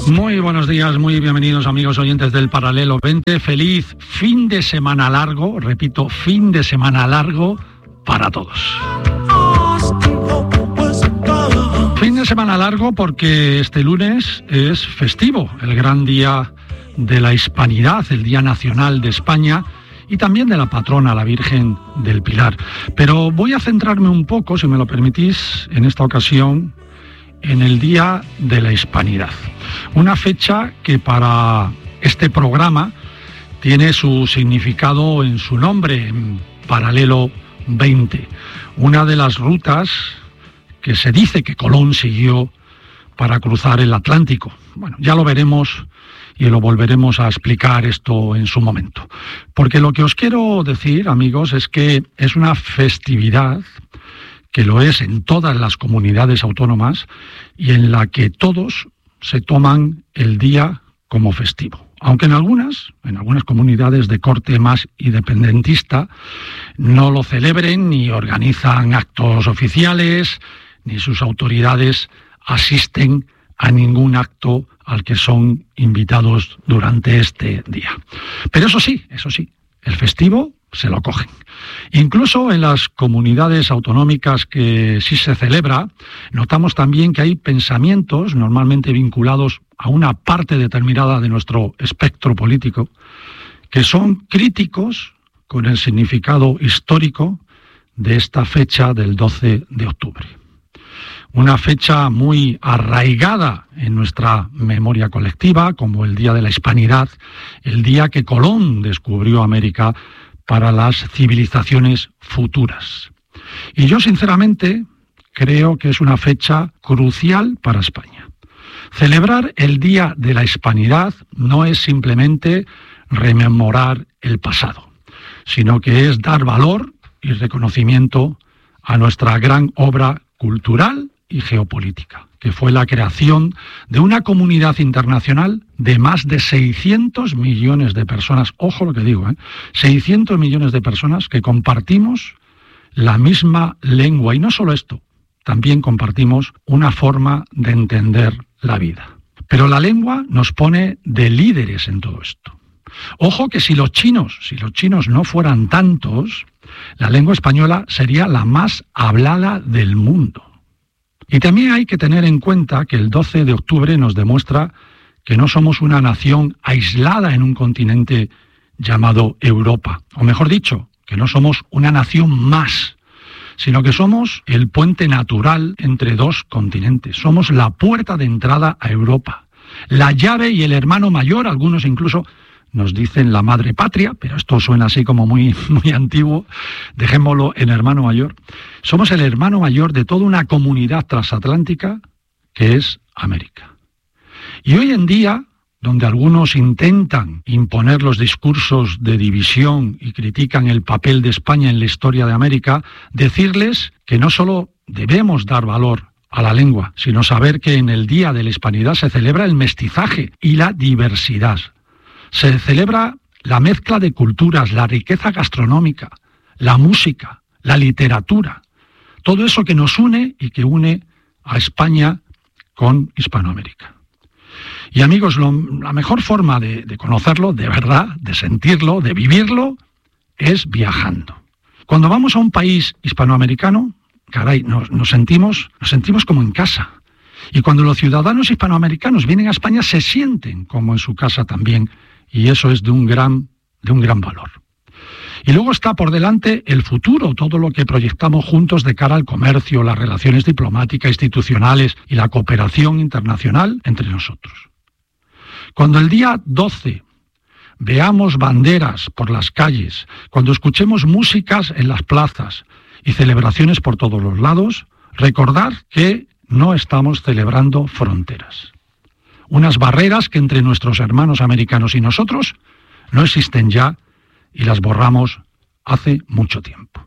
Muy buenos días, muy bienvenidos amigos oyentes del Paralelo 20. Feliz fin de semana largo, repito, fin de semana largo para todos. Fin de semana largo porque este lunes es festivo, el gran día de la Hispanidad, el Día Nacional de España y también de la patrona, la Virgen del Pilar. Pero voy a centrarme un poco, si me lo permitís, en esta ocasión, en el Día de la Hispanidad. Una fecha que para este programa tiene su significado en su nombre, en Paralelo 20. Una de las rutas que se dice que Colón siguió para cruzar el Atlántico. Bueno, ya lo veremos y lo volveremos a explicar esto en su momento. Porque lo que os quiero decir, amigos, es que es una festividad que lo es en todas las comunidades autónomas y en la que todos se toman el día como festivo. Aunque en algunas comunidades de corte más independentista no lo celebren ni organizan actos oficiales, ni sus autoridades asisten a ningún acto al que son invitados durante este día. Pero eso sí, el festivo se lo cogen. Incluso en las comunidades autonómicas que sí se celebra, notamos también que hay pensamientos normalmente vinculados a una parte determinada de nuestro espectro político que son críticos con el significado histórico de esta fecha del 12 de octubre. Una fecha muy arraigada en nuestra memoria colectiva, como el Día de la Hispanidad, el día que Colón descubrió América para las civilizaciones futuras. Y yo, sinceramente, creo que es una fecha crucial para España. Celebrar el Día de la Hispanidad no es simplemente rememorar el pasado, sino que es dar valor y reconocimiento a nuestra gran obra cultural y geopolítica, que fue la creación de una comunidad internacional de más de 600 millones de personas, ojo lo que digo, 600 millones de personas que compartimos la misma lengua, y no solo esto, también compartimos una forma de entender la vida. Pero la lengua nos pone de líderes en todo esto. Ojo que si los chinos no fueran tantos, la lengua española sería la más hablada del mundo. Y también hay que tener en cuenta que el 12 de octubre nos demuestra que no somos una nación aislada en un continente llamado Europa, o mejor dicho, que no somos una nación más, sino que somos el puente natural entre dos continentes, somos la puerta de entrada a Europa, la llave y el hermano mayor, algunos incluso nos dicen la madre patria, pero esto suena así como muy antiguo, dejémoslo en hermano mayor. Somos el hermano mayor de toda una comunidad transatlántica que es América. Y hoy en día, donde algunos intentan imponer los discursos de división y critican el papel de España en la historia de América, decirles que no solo debemos dar valor a la lengua, sino saber que en el Día de la Hispanidad se celebra el mestizaje y la diversidad. Se celebra la mezcla de culturas, la riqueza gastronómica, la música, la literatura, todo eso que nos une y que une a España con Hispanoamérica. Y amigos, la mejor forma de conocerlo, de verdad, de sentirlo, de vivirlo, es viajando. Cuando vamos a un país hispanoamericano, caray, nos sentimos como en casa. Y cuando los ciudadanos hispanoamericanos vienen a España, se sienten como en su casa también. Y eso es de un gran valor. Y luego está por delante el futuro, todo lo que proyectamos juntos de cara al comercio, las relaciones diplomáticas, institucionales y la cooperación internacional entre nosotros. Cuando el día 12 veamos banderas por las calles, cuando escuchemos músicas en las plazas y celebraciones por todos los lados, recordar que no estamos celebrando fronteras. Unas barreras que entre nuestros hermanos americanos y nosotros no existen ya y las borramos hace mucho tiempo.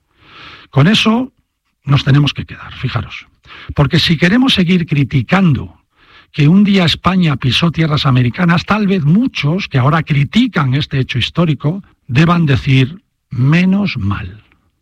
Con eso nos tenemos que quedar, fijaros. Porque si queremos seguir criticando que un día España pisó tierras americanas, tal vez muchos que ahora critican este hecho histórico deban decir menos mal.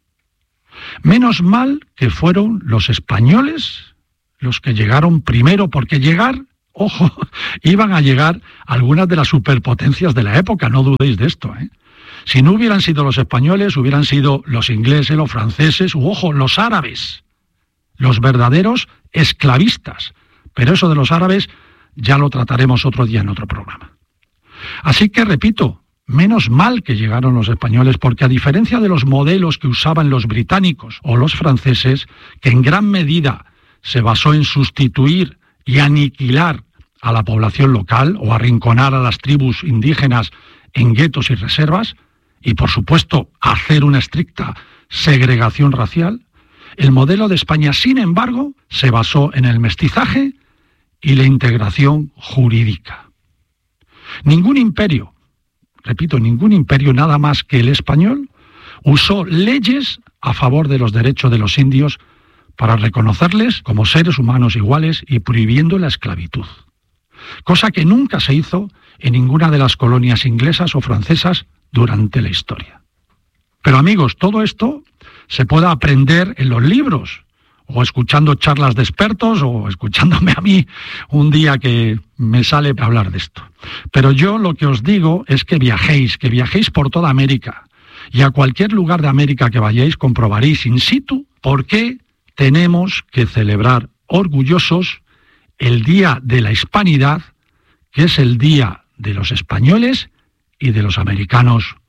Menos mal que fueron los españoles los que llegaron primero, porque llegar Ojo, iban a llegar algunas de las superpotencias de la época, no dudéis de esto, ¿eh? Si no hubieran sido los españoles, hubieran sido los ingleses, los franceses, u ojo, los árabes, los verdaderos esclavistas. Pero eso de los árabes ya lo trataremos otro día en otro programa. Así que, repito, menos mal que llegaron los españoles, porque a diferencia de los modelos que usaban los británicos o los franceses, que en gran medida se basó en sustituir y aniquilar a la población local o arrinconar a las tribus indígenas en guetos y reservas, y por supuesto hacer una estricta segregación racial, el modelo de España, sin embargo, se basó en el mestizaje y la integración jurídica. Ningún imperio, repito, ningún imperio nada más que el español, usó leyes a favor de los derechos de los indios para reconocerles como seres humanos iguales y prohibiendo la esclavitud. Cosa que nunca se hizo en ninguna de las colonias inglesas o francesas durante la historia. Pero amigos, todo esto se puede aprender en los libros, o escuchando charlas de expertos, o escuchándome a mí un día que me sale a hablar de esto. Pero yo lo que os digo es que viajéis por toda América, y a cualquier lugar de América que vayáis comprobaréis in situ por qué tenemos que celebrar orgullosos el Día de la Hispanidad, que es el Día de los españoles y de los americanos